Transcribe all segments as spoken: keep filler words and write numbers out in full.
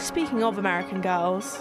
Speaking of American girls,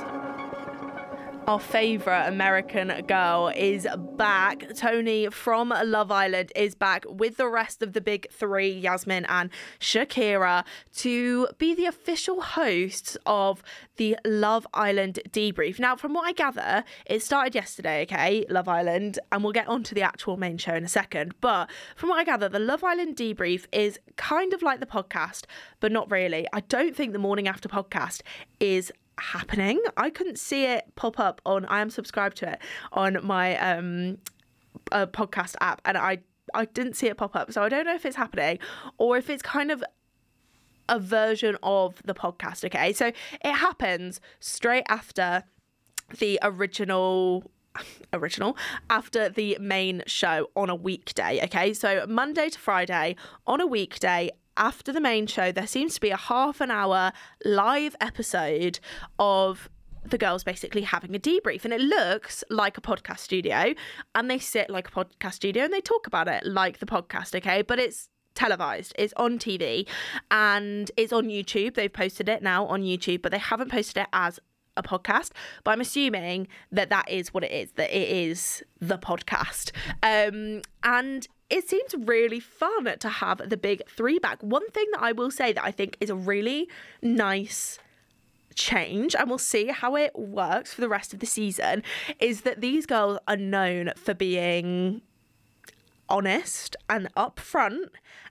our favourite American girl is back. Tony from Love Island is back with the rest of the big three, Yasmin and Shakira, to be the official hosts of the Love Island debrief. Now, from what I gather, it started yesterday, okay, Love Island, and we'll get onto the actual main show in a second. But from what I gather, the Love Island debrief is kind of like the podcast, but not really. I don't think the morning after podcast is happening. I couldn't see it pop up on, I am subscribed to it on my um uh, podcast app, and I I didn't see it pop up, so I don't know if it's happening or if it's kind of a version of the podcast. Okay, so it happens straight after the original original after the main show on a weekday. Okay, so Monday to Friday on a weekday after the main show, there seems to be a half an hour live episode of the girls basically having a debrief, and it looks like a podcast studio, and they sit like a podcast studio and they talk about it like the podcast, okay, but it's televised, it's on T V, and it's on YouTube. They've posted it now on YouTube, but they haven't posted it as a podcast, but I'm assuming that that is what it is, that it is the podcast. Um, and it seems really fun to have the big three back. One thing that I will say that I think is a really nice change, and we'll see how it works for the rest of the season, is that these girls are known for being honest and upfront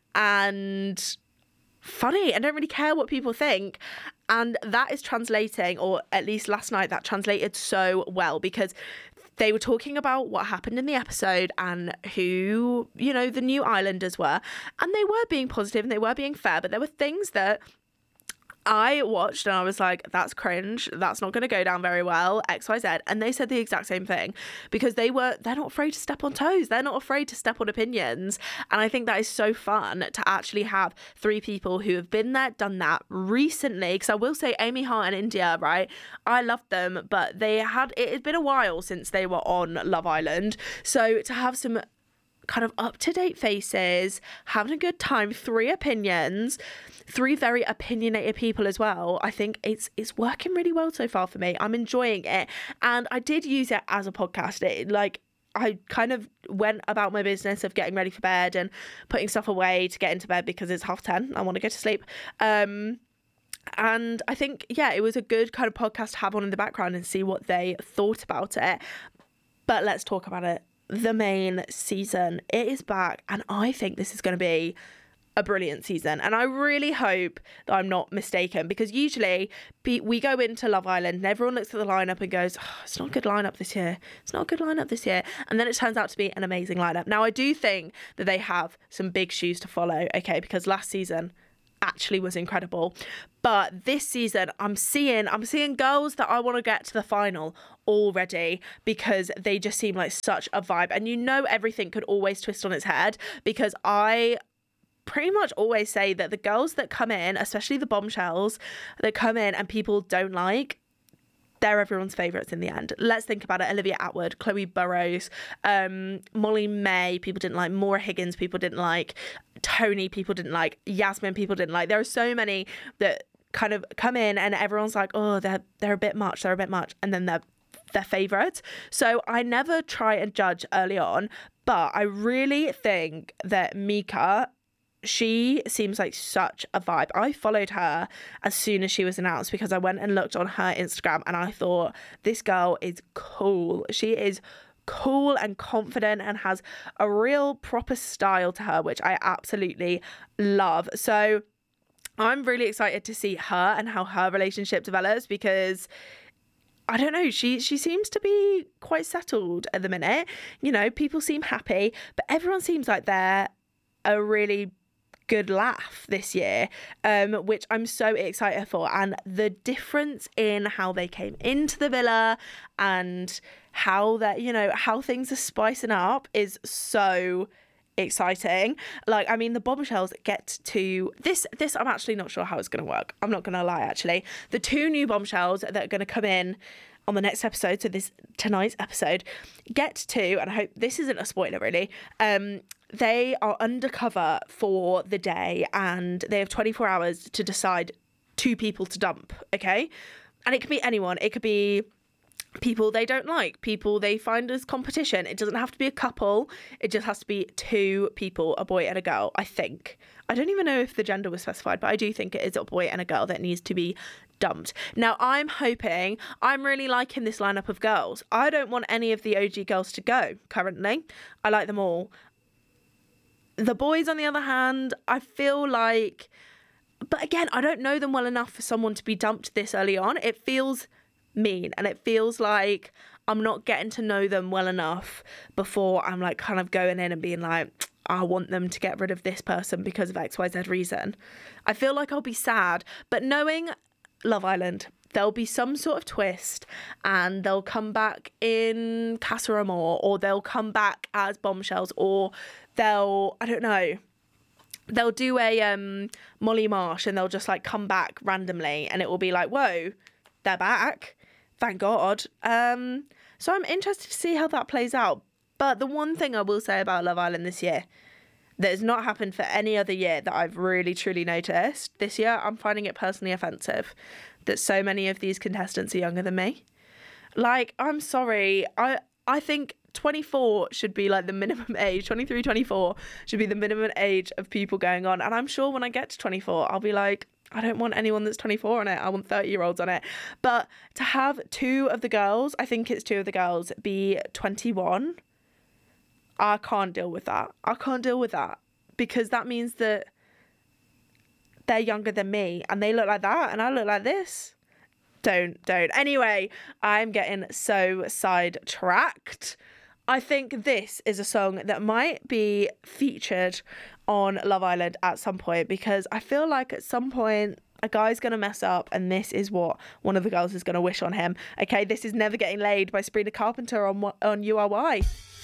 and funny and don't really care what people think. And that is translating, or at least last night that translated so well, because they were talking about what happened in the episode and who, you know, the new islanders were. And they were being positive and they were being fair, but there were things that I watched and I was like, that's cringe. That's not going to go down very well, X, Y, Z. And they said the exact same thing, because they were, they're not afraid to step on toes. They're not afraid to step on opinions. And I think that is so fun to actually have three people who have been there, done that recently. Because I will say Amy Hart and India, right? I loved them, but they had, it had been a while since they were on Love Island. So to have some kind of up-to-date faces, having a good time, three opinions, three very opinionated people as well, I think it's it's working really well so far for me. I'm enjoying it, and I did use it as a podcast. It, like, I kind of went about my business of getting ready for bed and putting stuff away to get into bed because it's half ten. I want to go to sleep. Um, and I think, yeah, it was a good kind of podcast to have on in the background and see what they thought about it. But let's talk about it. The main season, it is back, and I think this is going to be a brilliant season, and I really hope that I'm not mistaken, because usually we go into Love Island and everyone looks at the lineup and goes, oh, it's not a good lineup this year, it's not a good lineup this year, and then it turns out to be an amazing lineup. Now, I do think that they have some big shoes to follow, okay, because last season actually was incredible, but this season I'm seeing I'm seeing girls that I want to get to the final already, because they just seem like such a vibe. And you know, everything could always twist on its head, because I pretty much always say that the girls that come in, especially the bombshells that come in and people don't like, they're everyone's favourites in the end. Let's think about it. Olivia Attwood, Chloe Burrows, um, Molly May, people didn't like. Maura Higgins, people didn't like. Tony, people didn't like. Yasmin, people didn't like. There are so many that kind of come in and everyone's like, oh, they're they're a bit much, they're a bit much. And then they're their favourites. So I never try and judge early on, but I really think that Mika, she seems like such a vibe. I followed her as soon as she was announced, because I went and looked on her Instagram and I thought, this girl is cool. She is cool and confident and has a real proper style to her, which I absolutely love. So I'm really excited to see her and how her relationship develops, because I don't know, she she seems to be quite settled at the minute. You know, people seem happy, but everyone seems like they're a really good laugh this year, um, which I'm so excited for. And the difference in how they came into the villa and how that, you know, how things are spicing up is so exciting. Like, I mean, the bombshells get to this this I'm actually not sure how it's going to work. I'm not going to lie, actually. The two new bombshells that are going to come in on the next episode, so this tonight's episode, get to, and I hope this isn't a spoiler really, um they are undercover for the day and they have twenty-four hours to decide two people to dump, okay? And it could be anyone. It could be people they don't like, people they find as competition. It doesn't have to be a couple. It just has to be two people, a boy and a girl, I think. I don't even know if the gender was specified, but I do think it is a boy and a girl that needs to be dumped. Now, I'm hoping, I'm really liking this lineup of girls. I don't want any of the O G girls to go currently. I like them all. The boys, on the other hand, I feel like, but again, I don't know them well enough for someone to be dumped this early on. It feels mean, and it feels like I'm not getting to know them well enough before I'm like kind of going in and being like, I want them to get rid of this person because of X Y Z reason. I feel like I'll be sad, but knowing Love Island, there'll be some sort of twist and they'll come back in Casa Amor, or they'll come back as bombshells, or they'll, I don't know, they'll do a um, Molly Marsh and they'll just like come back randomly and it will be like, whoa, they're back. Thank God. Um, so I'm interested to see how that plays out. But the one thing I will say about Love Island this year that has not happened for any other year that I've really truly noticed, this year I'm finding it personally offensive that so many of these contestants are younger than me. Like, I'm sorry. I I think twenty-four should be like the minimum age. twenty-three, twenty-four should be the minimum age of people going on. And I'm sure when I get to twenty-four, I'll be like, I don't want anyone that's twenty-four on it. I want thirty-year-olds on it. But to have two of the girls, I think it's two of the girls, be twenty-one, I can't deal with that. I can't deal with that because that means that they're younger than me and they look like that and I look like this. Don't, don't. Anyway, I'm getting so sidetracked. I think this is a song that might be featured on Love Island at some point because I feel like at some point a guy's going to mess up and this is what one of the girls is going to wish on him. Okay, this is Never Getting Laid by Sabrina Carpenter on, on U R Y.